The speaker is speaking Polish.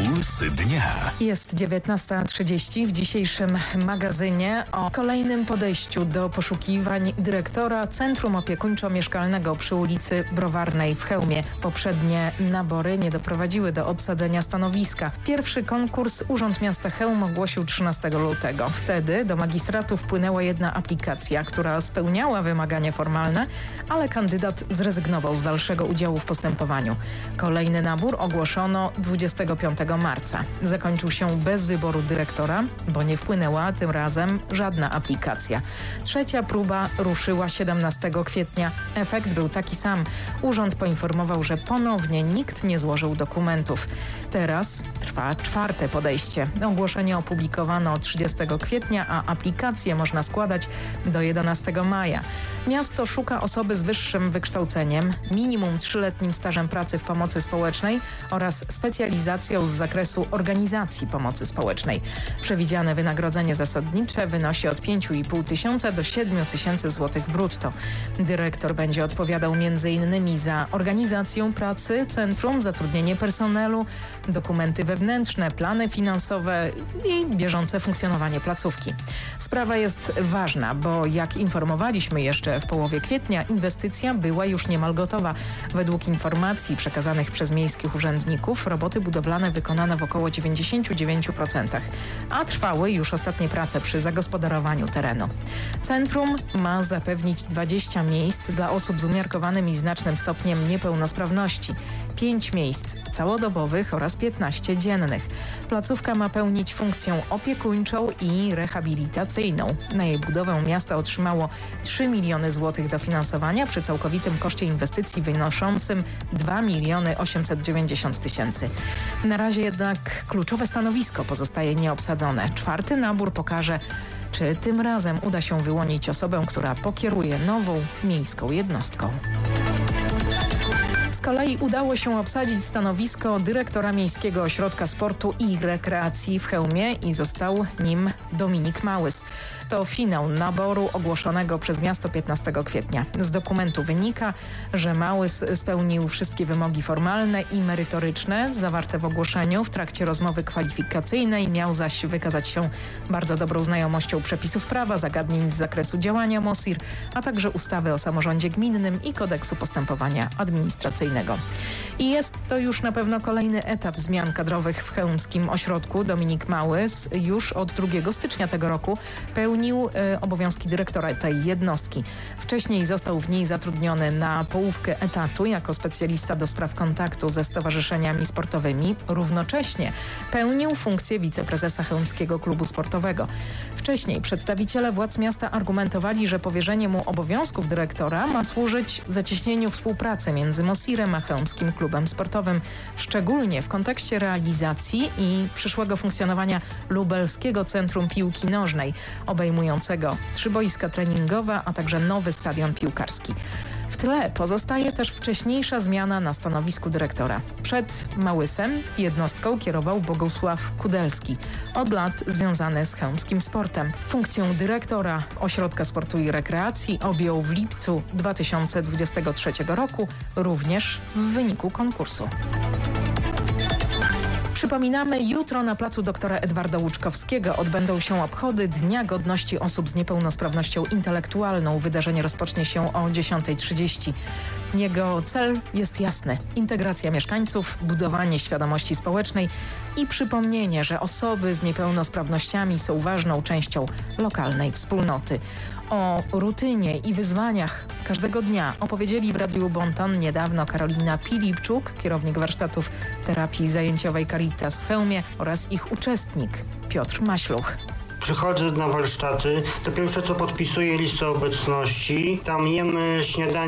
Puls dnia. Jest 19:30. W dzisiejszym magazynie o kolejnym podejściu do poszukiwań dyrektora Centrum Opiekuńczo-Mieszkalnego przy ulicy Browarnej w Chełmie. Poprzednie nabory nie doprowadziły do obsadzenia stanowiska. Pierwszy konkurs Urząd Miasta Chełm ogłosił 13 lutego. Wtedy do magistratu wpłynęła jedna aplikacja, która spełniała wymagania formalne, ale kandydat zrezygnował z dalszego udziału w postępowaniu. Kolejny nabór ogłoszono 25 marca. Zakończył się bez wyboru dyrektora, bo nie wpłynęła tym razem żadna aplikacja. Trzecia próba ruszyła 17 kwietnia. Efekt był taki sam. Urząd poinformował, że ponownie nikt nie złożył dokumentów. Teraz trwa czwarte podejście. Ogłoszenie opublikowano 30 kwietnia, a aplikację można składać do 11 maja. Miasto szuka osoby z wyższym wykształceniem, minimum 3-letnim stażem pracy w pomocy społecznej oraz specjalizacją z zakresu organizacji pomocy społecznej. Przewidziane wynagrodzenie zasadnicze wynosi od 5,5 tysiąca do 7 tysięcy złotych brutto. Dyrektor będzie odpowiadał m.in. za organizację pracy centrum, zatrudnienie personelu, dokumenty wewnętrzne, plany finansowe i bieżące funkcjonowanie placówki. Sprawa jest ważna, bo jak informowaliśmy jeszcze w połowie kwietnia, inwestycja była już niemal gotowa. Według informacji przekazanych przez miejskich urzędników roboty budowlane wykonano w około 99%, a trwały już ostatnie prace przy zagospodarowaniu terenu. Centrum ma zapewnić 20 miejsc dla osób z umiarkowanym i znacznym stopniem niepełnosprawności, 5 miejsc całodobowych oraz 15 dziennych. Placówka ma pełnić funkcję opiekuńczą i rehabilitacyjną. Na jej budowę miasto otrzymało 3 miliony złotych dofinansowania przy całkowitym koszcie inwestycji wynoszącym 2 miliony 890 tysięcy. Na razie jednak kluczowe stanowisko pozostaje nieobsadzone. Czwarty nabór pokaże, czy tym razem uda się wyłonić osobę, która pokieruje nową miejską jednostką. Z kolei udało się obsadzić stanowisko dyrektora Miejskiego Ośrodka Sportu i Rekreacji w Chełmie i został nim Dominik Małys. To finał naboru ogłoszonego przez miasto 15 kwietnia. Z dokumentu wynika, że Małys spełnił wszystkie wymogi formalne i merytoryczne zawarte w ogłoszeniu. W trakcie rozmowy kwalifikacyjnej miał zaś wykazać się bardzo dobrą znajomością przepisów prawa, zagadnień z zakresu działania MOSIR, a także ustawy o samorządzie gminnym i kodeksu postępowania administracyjnego. I jest to już na pewno kolejny etap zmian kadrowych w chełmskim ośrodku. Dominik Małys już od 2 stycznia tego roku pełnił obowiązki dyrektora tej jednostki. Wcześniej został w niej zatrudniony na połówkę etatu jako specjalista do spraw kontaktu ze stowarzyszeniami sportowymi. Równocześnie pełnił funkcję wiceprezesa Chełmskiego Klubu Sportowego. Wcześniej przedstawiciele władz miasta argumentowali, że powierzenie mu obowiązków dyrektora ma służyć zacieśnieniu współpracy między MOSIR-em a Chełmskim Klubem Sportowym, szczególnie w kontekście realizacji i przyszłego funkcjonowania Lubelskiego Centrum Piłki Nożnej, obejmującego 3 boiska treningowe, a także nowy stadion piłkarski. W tle pozostaje też wcześniejsza zmiana na stanowisku dyrektora. Przed Małysem jednostką kierował Bogusław Kudelski, od lat związany z chełmskim sportem. Funkcję dyrektora Ośrodka Sportu i Rekreacji objął w lipcu 2023 roku, również w wyniku konkursu. Przypominamy, jutro na placu doktora Edwarda Łuczkowskiego odbędą się obchody Dnia Godności Osób z Niepełnosprawnością Intelektualną. Wydarzenie rozpocznie się o 10:30. Jego cel jest jasny: integracja mieszkańców, budowanie świadomości społecznej i przypomnienie, że osoby z niepełnosprawnościami są ważną częścią lokalnej wspólnoty. O rutynie i wyzwaniach każdego dnia opowiedzieli w Radiu Bonton niedawno Karolina Pilipczuk, kierownik warsztatów terapii zajęciowej Caritas w Chełmie, oraz ich uczestnik Piotr Maśluch. Przychodzę na warsztaty, to pierwsze co podpisuję listę obecności, tam jemy śniadanie